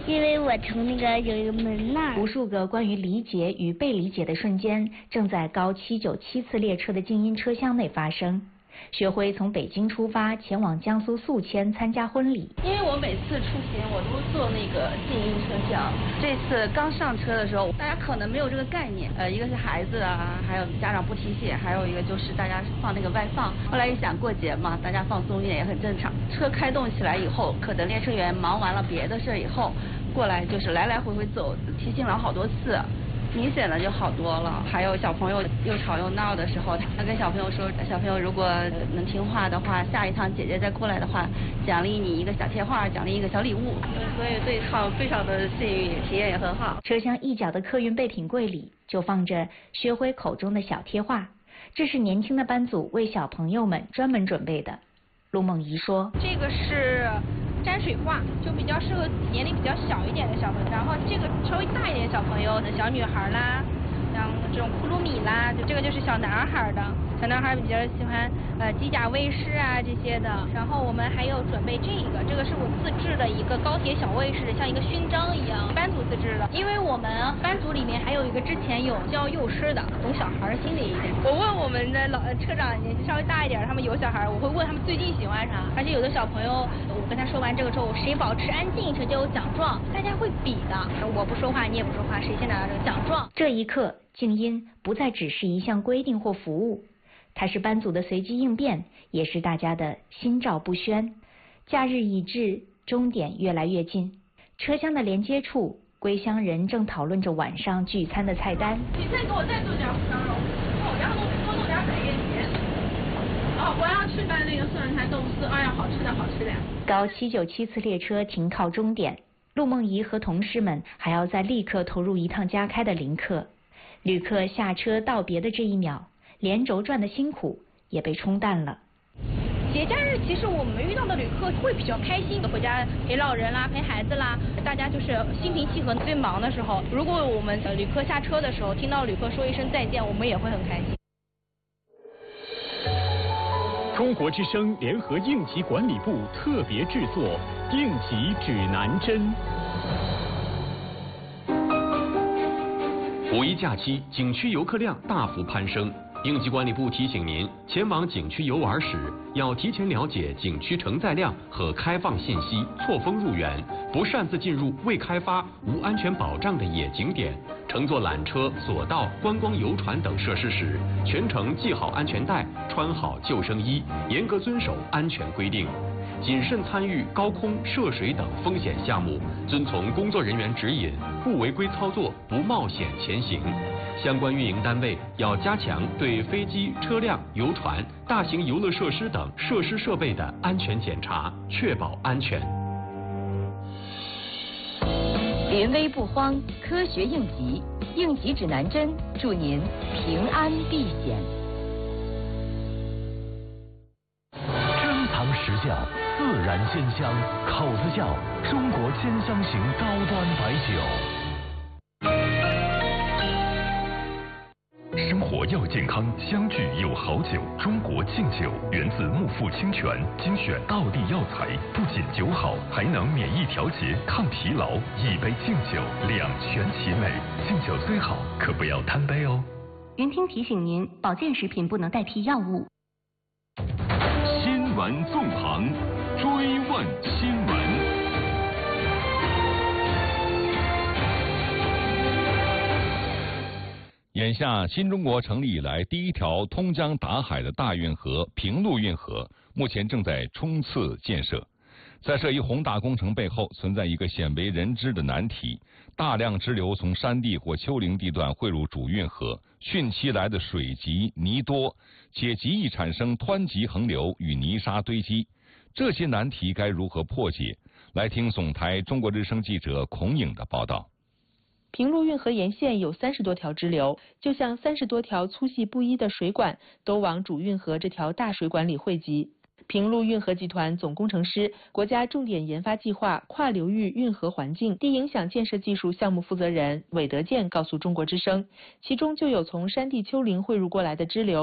因为我从那个有一个门那儿。 无数个关于理解与被理解的瞬间，正在高797次列车的静音车厢内发生。薛辉从北京出发，前往江苏宿迁参加婚礼。 因为我每次出行我都坐那个静音车厢，这次刚上车的时候，大家可能没有这个概念，一个是孩子啊，还有家长不提醒，还有一个就是大家放那个外放。后来一想过节嘛，大家放松一点也很正常。车开动起来以后，可能列车员忙完了别的事以后，过来就是来来回回走，提醒了好多次。明显的就好多了。还有小朋友又吵又闹的时候，他跟小朋友说，小朋友如果能听话的话，下一趟姐姐再过来的话，奖励你一个小贴画，奖励一个小礼物。所以这一趟非常的幸运，体验也很好。 车厢一角的客运备品柜里就放着薛辉口中的小贴画，这是年轻的班组为小朋友们专门准备的。陆梦怡说， 这个是沾水画，就比较适合年龄比较小一点的小朋友，然后这个稍微大一点的小朋友的小女孩啦，像这种库鲁米啦，就这个就是小男孩的，小男孩比较喜欢机甲卫士啊这些的。然后我们还有准备这个是我自制的一个高铁小卫士，像一个勋章一样，班组自制的。因为我们班组里面还有一个之前有教幼师的，懂小孩心理一点。我问我们的车长年纪稍微大一点，他们有小孩，我会问他们最近喜欢啥。而且有的小朋友，我跟他说完这个之后，谁保持安静，谁就有奖状，大家会比的。我不说话，你也不说话，谁先拿到这个奖状？ 这一刻，静音不再只是一项规定或服务，它是班组的随机应变，也是大家的心照不宣。假日已至，终点越来越近，车厢的连接处，归乡人正讨论着晚上聚餐的菜单。 你再给我再做点五香肉，然后多弄点百叶结。哦，我要去拌那个蒜苔豆腐丝，哎呀，好吃的好吃的。 高797次列车停靠终点，陆梦怡和同事们还要再立刻投入一趟加开的临客。旅客下车道别的这一秒，连轴转的辛苦也被冲淡了。 节假日其实我们遇到的旅客会比较开心，回家陪老人啦，陪孩子啦，大家就是心平气和。最忙的时候，如果我们旅客下车的时候听到旅客说一声再见，我们也会很开心。 中国之声联合应急管理部特别制作应急指南针。 五一假期，景区游客量大幅攀升。应急管理部提醒您，前往景区游玩时，要提前了解景区承载量和开放信息，错峰入园，不擅自进入未开发、无安全保障的野景点。乘坐缆车、索道、观光游船等设施时，全程系好安全带，穿好救生衣，严格遵守安全规定。谨慎参与高空涉水等风险项目，遵从工作人员指引，不违规操作，不冒险前行。相关运营单位要加强对飞机、车辆、游船、大型游乐设施等设施设备的安全检查，确保安全。 临危不慌，科学应急，应急指南针，祝您平安避险。 珍藏实窖，自然鲜香，口子窖，中国鲜香型高端白酒。生活要健康，相聚有好酒。中国劲酒源自木富清泉，精选道地药材，不仅酒好，还能免疫调节、抗疲劳。一杯劲酒，两全其美。劲酒虽好，可不要贪杯哦。 云听提醒您，保健食品不能代替药物。 新闻纵横，追问新闻。 眼下，新中国成立以来第一条通江达海的大运河平陆运河，目前正在冲刺建设。在这一宏大工程背后，存在一个鲜为人知的难题：大量支流从山地或丘陵地段汇入主运河，汛期来的水急泥多，且极易产生湍急横流与泥沙堆积。这些难题该如何破解？来听总台中国之声记者孔颖的报道。 平陆运河沿线有30多条支流，就像30多条粗细不一的水管，都往主运河这条大水管里汇集。平陆运河集团总工程师、国家重点研发计划跨流域运河环境低影响建设技术项目负责人韦德建告诉中国之声，其中就有从山地丘陵汇入过来的支流，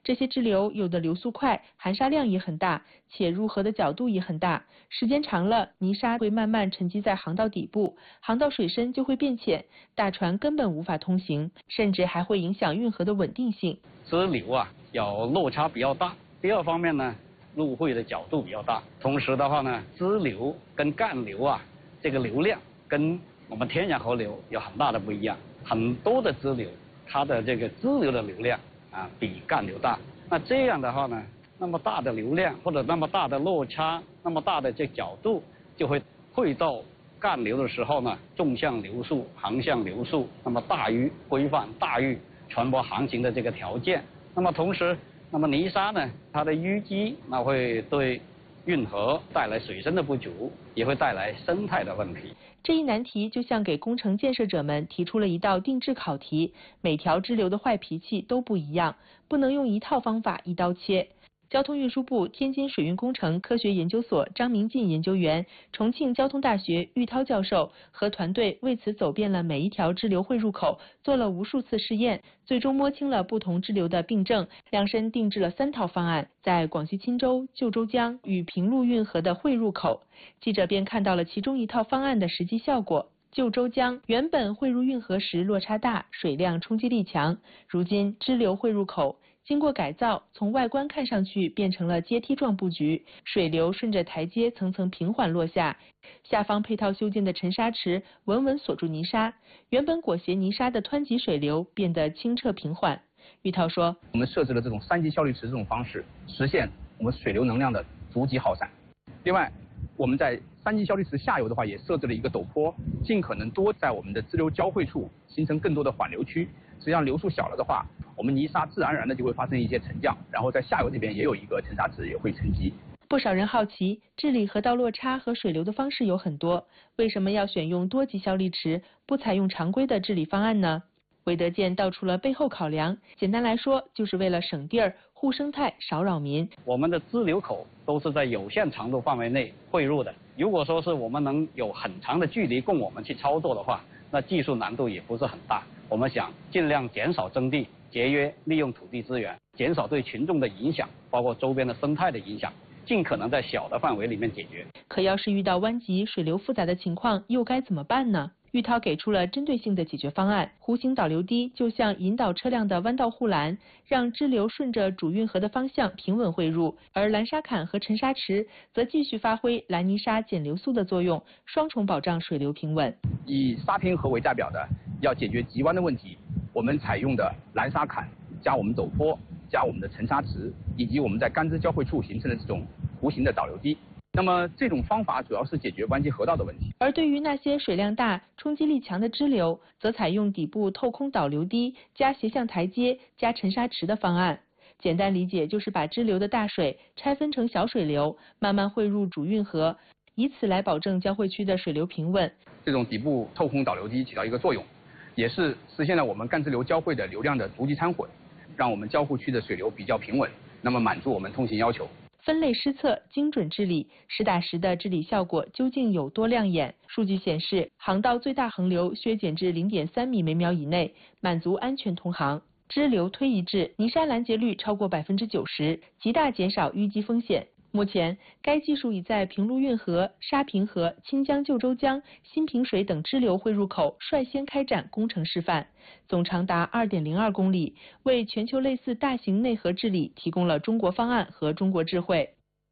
这些支流有的流速快，含沙量也很大，且入河的角度也很大，时间长了，泥沙会慢慢沉积在航道底部，航道水深就会变浅，大船根本无法通行，甚至还会影响运河的稳定性。 支流有落差比较大，第二方面呢，入会的角度比较大，同时的话呢，支流跟干流这个流量跟我们天然河流有很大的不一样，很多的支流它的这个支流的流量比干流大，那这样的话呢，那么大的流量或者那么大的落差，那么大的这角度，就会汇到干流的时候呢，纵向流速、横向流速，那么大于规范，大于船舶航行的这个条件。那么同时，那么泥沙呢，它的淤积，那会对运河带来水深的不足，也会带来生态的问题。 这一难题就像给工程建设者们提出了一道定制考题，每条支流的坏脾气都不一样，不能用一套方法一刀切。交通运输部天津水运工程科学研究所张明进研究员、重庆交通大学玉涛教授和团队为此走遍了每一条支流汇入口，做了无数次试验，最终摸清了不同支流的病症，量身定制了3套方案，在广西钦州、旧州江与平陆运河的汇入口。记者便看到了其中一套方案的实际效果。旧州江原本汇入运河时落差大，水量冲击力强，如今支流汇入口经过改造，从外观看上去变成了阶梯状布局，水流顺着台阶层层平缓落下，下方配套修建的沉沙池稳稳锁住泥沙，原本裹挟泥沙的湍急水流变得清澈平缓。玉涛说， 我们设置了这种3级效率池这种方式，实现我们水流能量的逐级耗散。另外，我们在3级效率池下游的话，也设置了一个陡坡，尽可能多在我们的支流交汇处形成更多的缓流区。实际上流速小了的话，我们泥沙自然而然的就会发生一些沉降，然后在下游这边也有一个沉沙池也会沉积。 不少人好奇，治理河道落差和水流的方式有很多，为什么要选用多级效率池，不采用常规的治理方案呢？韦德健道出了背后考量，简单来说，就是为了省地儿、护生态、少扰民。 我们的支流口都是在有限长度范围内汇入的，如果说是我们能有很长的距离供我们去操作的话，那技术难度也不是很大。我们想尽量减少征地，节约利用土地资源，减少对群众的影响，包括周边的生态的影响，尽可能在小的范围里面解决。 可要是遇到湾急、水流复杂的情况，又该怎么办呢？玉涛给出了针对性的解决方案，弧形导流堤就像引导车辆的弯道护栏，让支流顺着主运河的方向平稳汇入，而拦沙坎和沉沙池则继续发挥拦泥沙减流速的作用，双重保障水流平稳。 以沙坪河为代表的要解决急弯的问题，我们采用的拦沙坎加我们陡坡加我们的沉沙池，以及我们在干支交汇处形成的这种弧形的导流堤。那么这种方法主要是解决湾急河道的问题， 而对于那些水量大、冲击力强的支流，则采用底部透空导流堤加斜向台阶加沉沙池的方案。简单理解就是把支流的大水拆分成小水流，慢慢汇入主运河，以此来保证交汇区的水流平稳。 这种底部透空导流堤起到一个作用，也是实现了我们干支流交汇的流量的逐级掺混，让我们交互区的水流比较平稳，那么满足我们通行要求。 分类施测、精准治理，实打实的治理效果究竟有多亮眼？数据显示，航道最大横流削减至0.3米每秒以内，满足安全通航；支流推移至泥沙拦截率超过90%，极大减少淤积风险。目前，该技术已在平陆运河、沙坪河、清江旧州江、新平水等支流汇入口率先开展工程示范，总长达2.02公里，为全球类似大型内河治理提供了中国方案和中国智慧。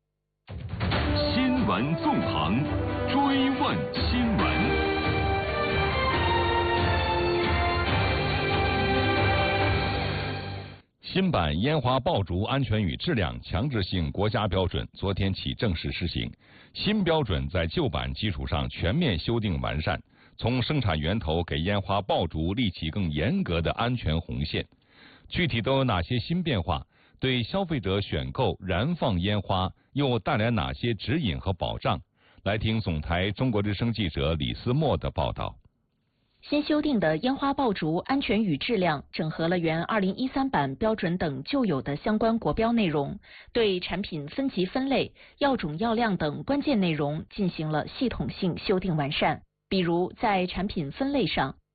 新闻纵横，追问新闻。 新版烟花爆竹安全与质量强制性国家标准昨天起正式施行。新标准在旧版基础上全面修订完善，从生产源头给烟花爆竹立起更严格的安全红线。具体都有哪些新变化？对消费者选购、燃放烟花又带来哪些指引和保障？来听总台中国之声记者李思墨的报道。 新修订的烟花爆竹安全与质量整合了原2013版标准等旧有的相关国标内容，对产品分级分类、药种药量等关键内容进行了系统性修订完善。比如在产品分类上，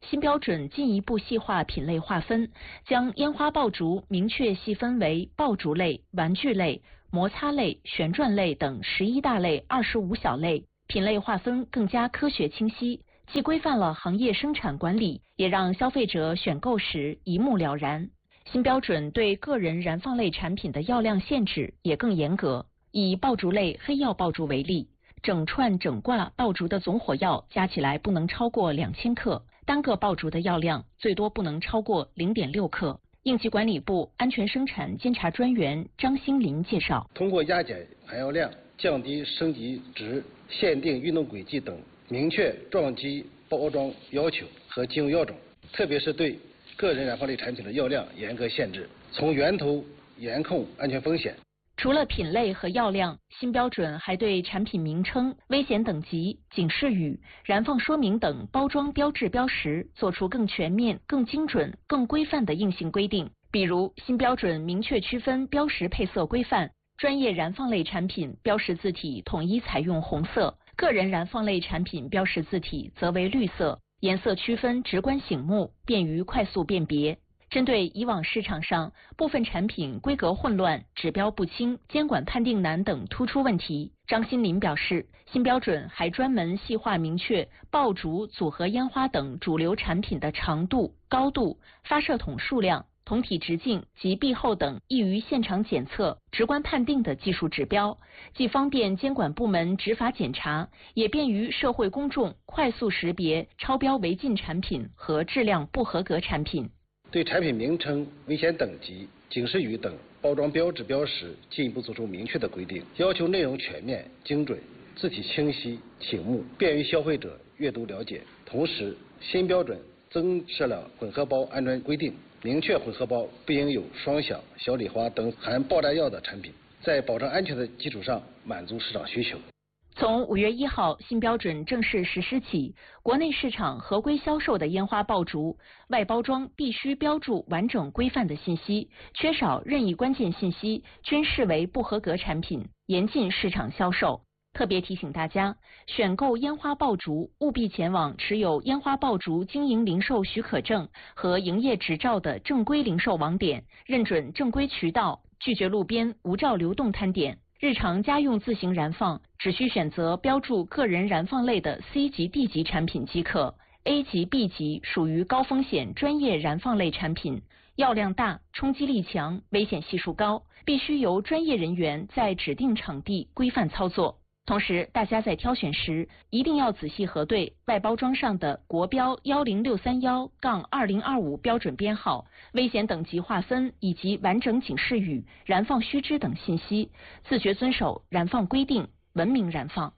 新标准进一步细化品类划分，将烟花爆竹明确细分为爆竹类、玩具类、摩擦类、旋转类等11大类、25小类，品类划分更加科学清晰，既规范了行业生产管理，也让消费者选购时一目了然。新标准对个人燃放类产品的药量限制也更严格。以爆竹类黑药爆竹为例，整串整挂爆竹的总火药加起来不能超过2000克，单个爆竹的药量最多不能超过0.6克。应急管理部安全生产监察专员张兴林介绍， 通过压减含药量、降低升级值、限定运动轨迹等，明确撞击包装要求和禁用药种，特别是对个人燃放类产品的药量严格限制，从源头严控安全风险。 除了品类和药量，新标准还对产品名称、危险等级、警示语、燃放说明等包装标志标识作出更全面、更精准、更规范的硬性规定。比如，新标准明确区分标识配色规范，专业燃放类产品标识字体统一采用红色，个人燃放类产品标识字体则为绿色，颜色区分直观醒目，便于快速辨别。针对以往市场上部分产品规格混乱、指标不清、监管判定难等突出问题，张新林表示，新标准还专门细化明确爆竹、组合烟花等主流产品的长度、高度、发射筒数量、筒体直径及壁厚等易于现场检测、直观判定的技术指标，既方便监管部门执法检查，也便于社会公众快速识别超标违禁产品和质量不合格产品。 对产品名称、危险等级、警示语等包装标志标识进一步作出明确的规定，要求内容全面、精准，字体清晰、醒目，便于消费者阅读了解。同时，新标准增设了混合包安全规定，明确混合包不应有双响、小礼花等含爆炸药的产品，在保障安全的基础上满足市场需求。 从5月1号新标准正式实施起，国内市场合规销售的烟花爆竹外包装必须标注完整规范的信息，缺少任意关键信息均视为不合格产品，严禁市场销售。特别提醒大家，选购烟花爆竹务必前往持有烟花爆竹经营零售许可证和营业执照的正规零售网点，认准正规渠道，拒绝路边无照流动摊点。日常家用自行燃放只需选择标注个人燃放类的 C 级、D 级产品即可。A 级、B 级属于高风险专业燃放类产品，药量大、冲击力强、危险系数高，必须由专业人员在指定场地规范操作。同时，大家在挑选时一定要仔细核对外包装上的国标10631-2025标准编号、危险等级划分以及完整警示语、燃放须知等信息，自觉遵守燃放规定，文明燃放。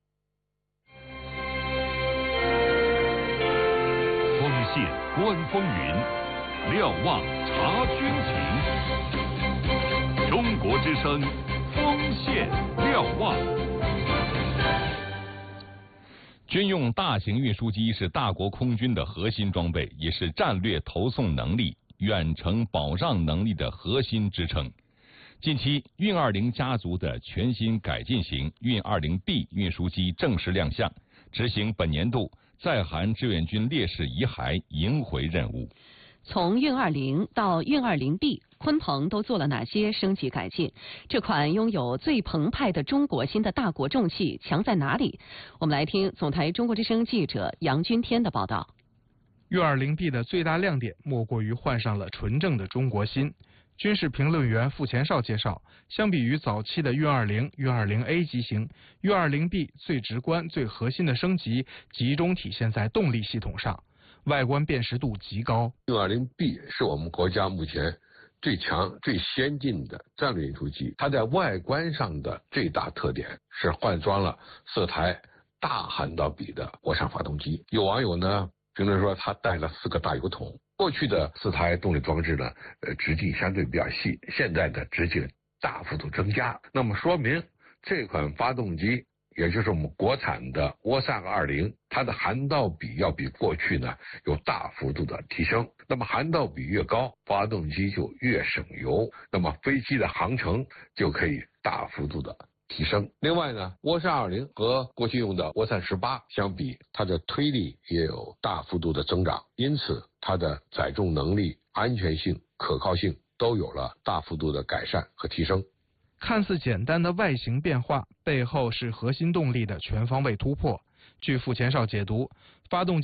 锋线观风云，瞭望察军情。中国之声，锋线瞭望。 军用大型运输机是大国空军的核心装备，也是战略投送能力、远程保障能力的核心支撑。近期，运20家族的全新改进型运20B 运输机正式亮相，执行本年度在韩志愿军烈士遗骸迎回任务。 从运20到运20B，鲲鹏都做了哪些升级改进？这款拥有最澎湃的中国心的大国重器强在哪里？我们来听总台中国之声记者杨军天的报道。 运20B 的最大亮点莫过于换上了纯正的中国心。军事评论员傅前绍介绍，相比于早期的运20、运20A 机型，运20B 最直观、最核心的升级集中体现在动力系统上。外观辨识度极高。 运20B 是我们国家目前最强、最先进的战略运输机。它在外观上的最大特点是换装了4台大涵道比的国产发动机。有网友呢评论说，它带了4个大油桶。过去的4台动力装置呢，直径相对比较细，现在的直径大幅度增加。那么说明这款发动机，也就是我们国产的涡扇20，它的涵道比要比过去呢有大幅度的提升。那么涵道比越高，发动机就越省油，那么飞机的航程就可以大幅度的提升。另外呢，涡扇20和过去用的涡扇18相比，它的推力也有大幅度的增长，因此它的载重能力、安全性、可靠性都有了大幅度的改善和提升。 看似简单的外形变化，背后是核心动力的全方位突破。据傅前哨解读，发动机